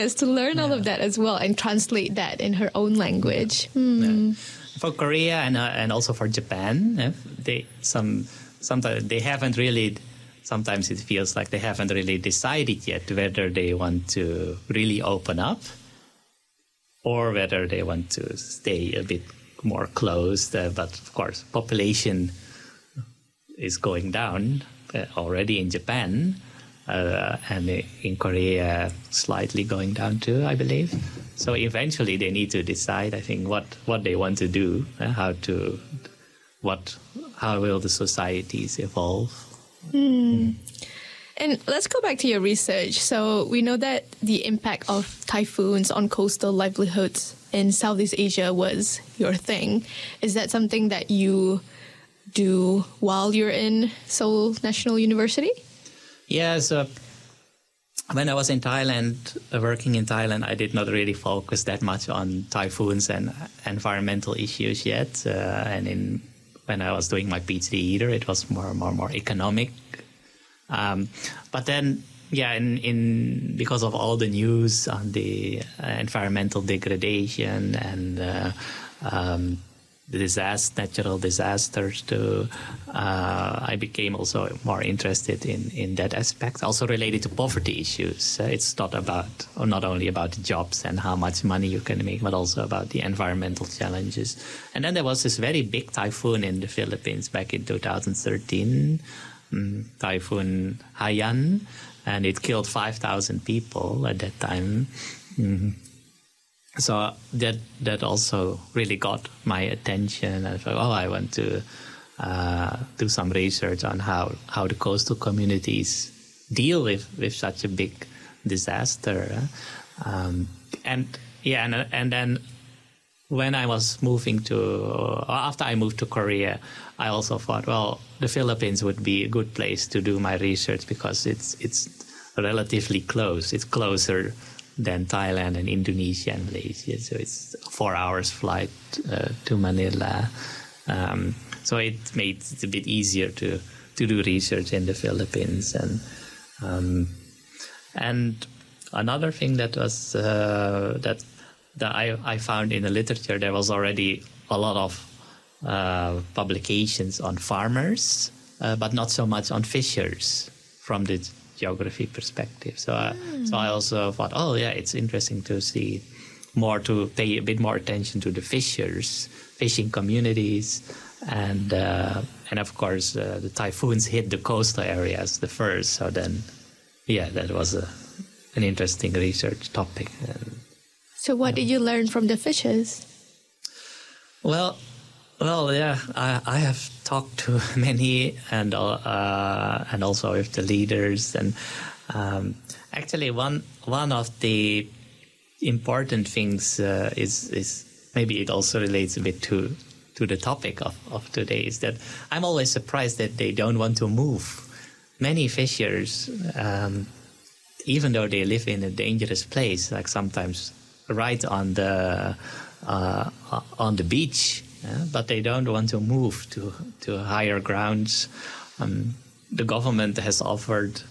podcast to learn all of that as well and translate that in her own language. Yeah. For Korea and also for Japan, sometimes they haven't really. Sometimes it feels like they haven't really decided yet whether they want to really open up or whether they want to stay a bit more closed. But of course, population is going down already in Japan, and in Korea slightly going down too, I believe. So eventually they need to decide, I think, what they want to do, how will the societies evolve. And let's go back to your research. So we know that the impact of typhoons on coastal livelihoods in Southeast Asia was your thing. Is that something that you do while you're in Seoul National University? Yeah, so when I was in Thailand, working in Thailand, I did not really focus that much on typhoons and environmental issues yet. When I was doing my PhD either, it was more economic. But then, because of all the news on the environmental degradation and natural disasters too, I became also more interested in that aspect, also related to poverty issues. It's not only about jobs and how much money you can make, but also about the environmental challenges. And then there was this very big typhoon in the Philippines back in 2013, Typhoon Haiyan, and it killed 5,000 people at that time. So that also really got my attention. I thought, I want to do some research on how the coastal communities deal with such a big disaster. And then when I was after I moved to Korea, I also thought, the Philippines would be a good place to do my research because it's relatively close. It's closer than Thailand and Indonesia and Malaysia. So it's 4 hours flight to Manila. So it made it a bit easier to do research in the Philippines. And another thing that was that I found in the literature, there was already a lot of publications on farmers, but not so much on fishers from the geography perspective. So I also thought, it's interesting to see to pay a bit more attention to the fishing communities, and of course the typhoons hit the coastal areas the first. So then, that was an interesting research topic. So what did you learn from the fishers? Well, I have talked to many and also with the leaders, and actually one of the important things is maybe it also relates a bit to the topic of today, is that I'm always surprised that they don't want to move. Many fishers, even though they live in a dangerous place, like sometimes right on the beach. But they don't want to move to higher grounds. The government has offered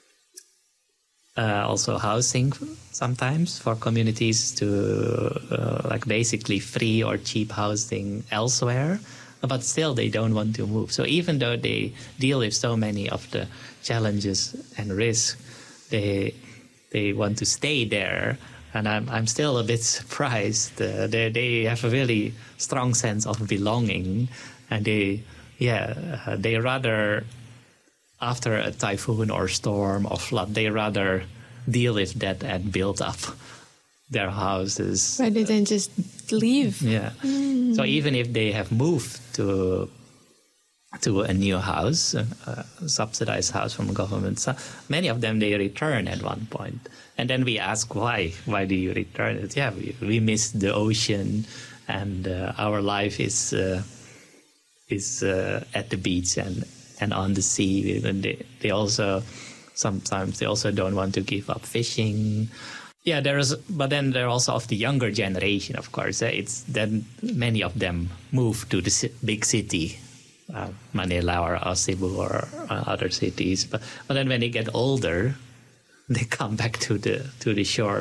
also housing sometimes for communities to basically free or cheap housing elsewhere, but still they don't want to move. So even though they deal with so many of the challenges and risks, they want to stay there. And I'm still a bit surprised. They have a really strong sense of belonging, and they rather, after a typhoon or storm or flood, they rather deal with that and build up their houses rather than just leave. Yeah. So even if they have moved to a new house, a subsidized house from the government, so many of them, they return at one point. And then we ask why do you return? It's, we miss the ocean, and our life is at the beach and on the sea. And they also sometimes don't want to give up fishing. But then there are also of the younger generation, of course. It's then many of them move to the big city, Manila or Cebu or other cities. But then when they get older, they come back to the shore